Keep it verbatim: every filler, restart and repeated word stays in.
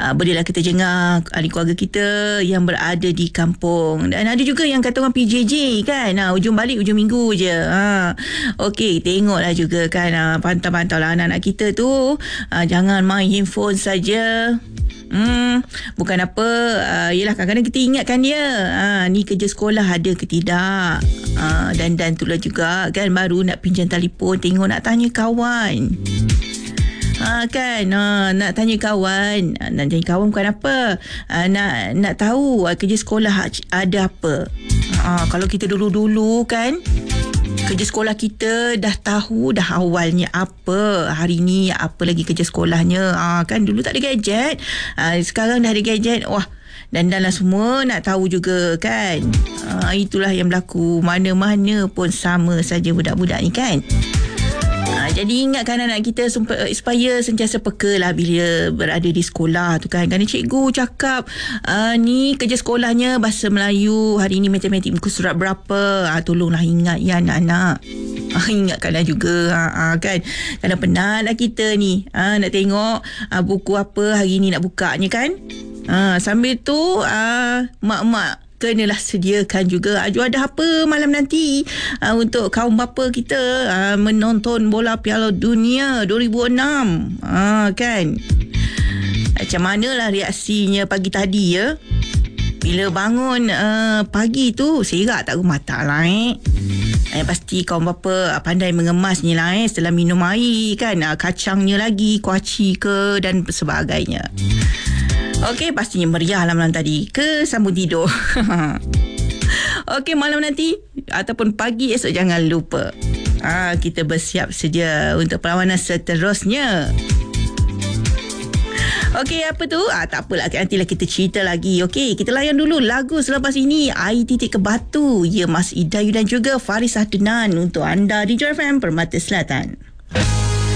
uh, bolehlah kita jengah ahli keluarga kita yang berada di kampung. Dan ada juga yang kata orang P J J kan, uh, ujung balik ujung minggu je. uh. Okey, tengoklah juga kan, uh, pantau-pantau lah anak-anak kita tu, uh, jangan main handphone saja. Hmm, bukan apa, uh, yelah kadang-kadang kita ingatkan dia, uh, ni kerja sekolah ada ke tidak, uh, dan dan itulah juga kan, baru nak pinjam telefon, tengok nak tanya kawan. Ha, kan ha, nak tanya kawan, nak tanya kawan bukan apa, ha, nak nak tahu kerja sekolah ada apa. Ha, kalau kita dulu-dulu kan, kerja sekolah kita dah tahu dah awalnya apa, hari ni apa lagi kerja sekolahnya. Ha, kan dulu tak ada gadget, ha, sekarang dah ada gadget. Wah, dan dalam semua nak tahu juga kan. Ha, itulah yang berlaku mana-mana pun sama saja budak-budak ni kan. Ha, jadi ingatkan anak kita supaya sentiasa peka lah bila berada di sekolah tu kan. Kerana cikgu cakap uh, ni kerja sekolahnya bahasa Melayu, hari ni matematik muka surat berapa. Ha, tolonglah ingat ya anak-anak. Ha, ingatkanlah juga ha, ha, kan. Kerana penat lah kita ni ha, nak tengok ha, buku apa hari ni nak bukanya kan. Ha, sambil tu ha, mak-mak kenalah sediakan juga ada apa malam nanti uh, untuk kaum bapa kita uh, menonton bola Piala Dunia dua ribu enam. Uh, kan macam manalah reaksinya pagi tadi ya, bila bangun uh, pagi tu serak tak mata lah eh. Eh, pasti kaum bapa pandai mengemasnya lah eh, setelah minum air kan, uh, kacangnya lagi, kuaci ke dan sebagainya. Okey, pastinya meriah lah malam tadi. Ke sambung tidur. Okey, malam nanti ataupun pagi esok jangan lupa. Ah, kita bersiap sedia untuk perlawanan seterusnya. Okey, apa tu? Ah, tak apalah, nantilah kita cerita lagi. Okey, kita layan dulu lagu selepas ini. Air Titik ke Batu. Ya, Mas Idayu dan juga Faris Adnan untuk anda di Joy F M Permata Selatan.